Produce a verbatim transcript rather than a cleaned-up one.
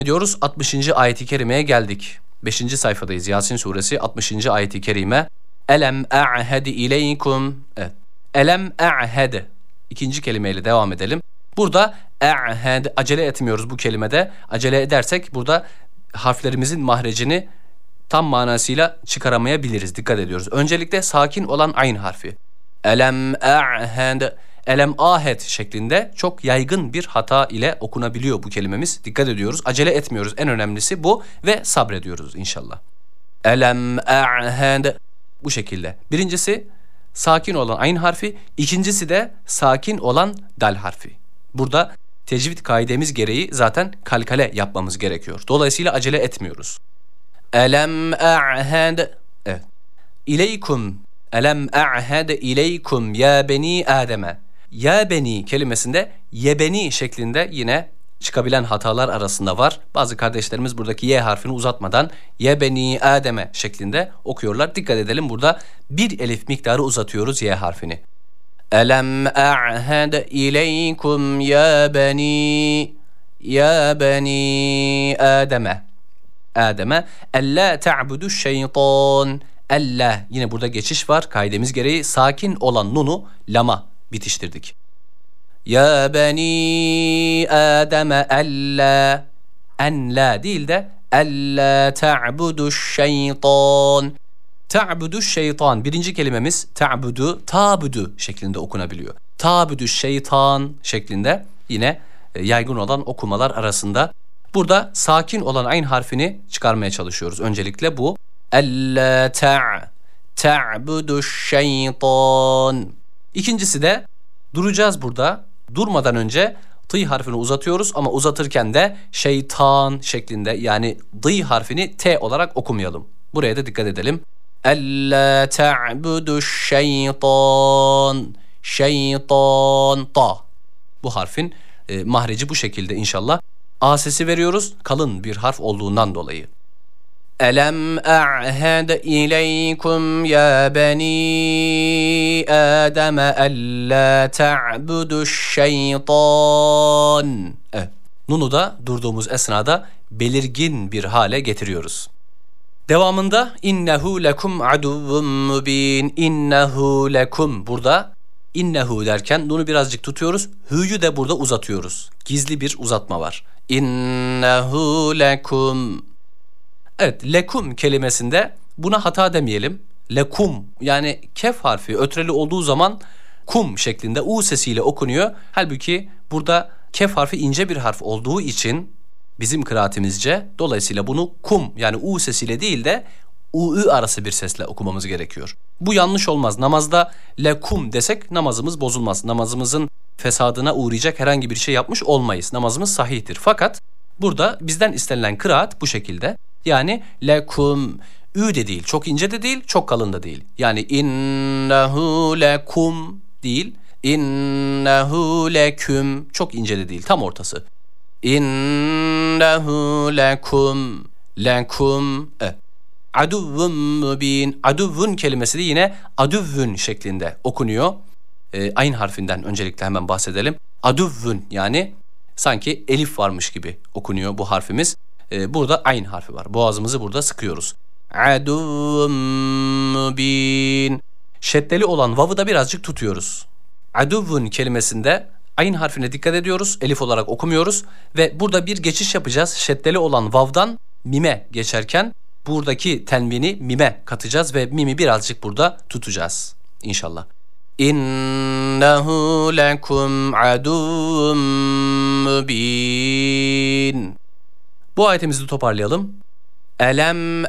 Diyoruz altmışıncı ayet-i kerimeye geldik. beşinci sayfadayız. Yasin suresi altmışıncı ayet-i kerime. Elem a'hed ileykum. Evet. Elem a'hed. İkinci kelimeyle devam edelim. Burada a'hed, acele etmiyoruz bu kelimede. Acele edersek burada harflerimizin mahrecini tam manasıyla çıkaramayabiliriz. Dikkat ediyoruz. Öncelikle sakin olan ayn harfi. Elem a'hed. Elem ahed şeklinde çok yaygın bir hata ile okunabiliyor bu kelimemiz. Dikkat ediyoruz. Acele etmiyoruz. En önemlisi bu ve sabrediyoruz inşallah. Elem a'hed. Bu şekilde. Birincisi sakin olan ayn harfi. İkincisi de sakin olan dal harfi. Burada tecvid kaidemiz gereği zaten kalkale yapmamız gerekiyor. Dolayısıyla acele etmiyoruz. Elem a'hed. Evet. İleykum. Elem a'hed ileykum ya beni Adem'e. Ya beni kelimesinde yebeni şeklinde yine çıkabilen hatalar arasında var. Bazı kardeşlerimiz buradaki y harfini uzatmadan ye beni Adem'e şeklinde okuyorlar. Dikkat edelim, burada bir elif miktarı uzatıyoruz y harfini. Elem a'hed ileykum ya beni ya beni Adem'e. Adem'e ella ta'budu şeytan. Ella, yine burada geçiş var. Kaidemiz gereği sakin olan nunu lama bitiştirdik. Ya beni Adem'e ella, en la değil de ella ta'budu şeytan. Ta'budu şeytan. Birinci kelimemiz ta'budu, ta'budu şeklinde okunabiliyor. Ta'budu şeytan şeklinde yine yaygın olan okumalar arasında. Burada sakin olan ayn harfini çıkarmaya çalışıyoruz. Öncelikle bu. Ella ta' ta'budu şeytan. İkincisi de duracağız burada. Durmadan önce tı harfini uzatıyoruz ama uzatırken de şeytan şeklinde, yani dı harfini t olarak okumayalım. Buraya da dikkat edelim. Ella ta'budu şeytan. Şeytan ta. Bu harfin e, mahreci bu şekilde inşallah. A sesi veriyoruz kalın bir harf olduğundan dolayı. Elem a'hed ileykum ya beni Adem'e ella ta'budu şeytan. Evet. Nunu da durduğumuz esnada belirgin bir hale getiriyoruz. Devamında innehu lekum aduvvun mubin. İnnehu lekum. Burada innehu derken nunu birazcık tutuyoruz. Hü'yü de burada uzatıyoruz. Gizli bir uzatma var. İnnehu lekum. Evet, lekum kelimesinde buna hata demeyelim. Lekum, yani kef harfi ötreli olduğu zaman kum şeklinde u sesiyle okunuyor. Halbuki burada kef harfi ince bir harf olduğu için bizim kıraatimizce dolayısıyla bunu kum, yani u sesiyle değil de u-ü arası bir sesle okumamız gerekiyor. Bu yanlış olmaz. Namazda lekum desek namazımız bozulmaz. Namazımızın fesadına uğrayacak herhangi bir şey yapmış olmayız. Namazımız sahihtir. Fakat burada bizden istenilen kıraat bu şekilde. Yani lekum, ü de değil, çok ince de değil, çok kalın da değil. Yani innehu lekum değil, innehu leküm, çok ince de değil, tam ortası. İnnehu lekum, lekum. Evet. Aduvvun mubin. Aduvvun kelimesi de yine aduvvun şeklinde okunuyor. E, ayn harfinden öncelikle hemen bahsedelim. Aduvvun, yani sanki elif varmış gibi okunuyor bu harfimiz. E, burada ayn harfi var. Boğazımızı burada sıkıyoruz. Aduvvun mubin. Şeddeli olan vav'ı da birazcık tutuyoruz. Aduvvun kelimesinde ayn harfine dikkat ediyoruz. Elif olarak okumuyoruz. Ve burada bir geçiş yapacağız. Şeddeli olan vav'dan mime geçerken buradaki tenvini mime katacağız ve mimi birazcık burada tutacağız İnşallah. İnnehu lekum aduvvun mubin. Bu ayetimizi toparlayalım. Elem